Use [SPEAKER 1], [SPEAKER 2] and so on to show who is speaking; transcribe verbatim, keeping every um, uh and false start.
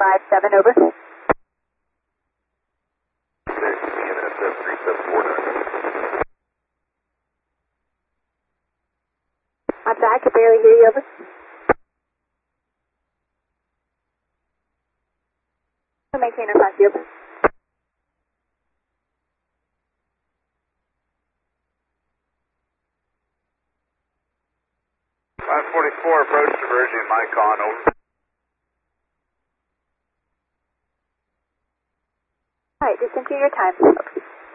[SPEAKER 1] five seven, over. I'm sorry, I could barely hear you, over. Maintain our five, over.
[SPEAKER 2] five forty-four, approach diverging, Micon, over.
[SPEAKER 1] Alright, just enter your time.